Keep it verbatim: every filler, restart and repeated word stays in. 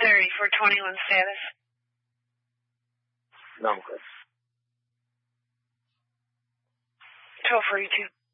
thirty for twenty-one status. No, I'm good. twelve forty-two.